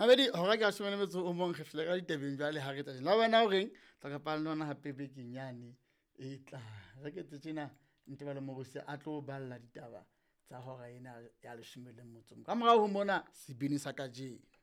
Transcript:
Habedi hora ka shomane metso o mong khefle ka ditabeng jwale ha re tla la wena o reng tla ka pala lona hape bekeng yane e tla re ke tsena ntebele mo bose a tlo balla ditaba tsa hora ena ya 10 ka morao ho mona sebini sa ka je.